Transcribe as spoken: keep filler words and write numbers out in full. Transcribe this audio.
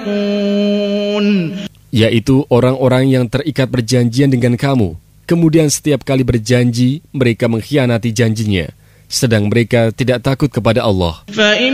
yaitu orang-orang yang terikat perjanjian dengan kamu, kemudian setiap kali berjanji mereka mengkhianati janjinya, sedang mereka tidak takut kepada Allah.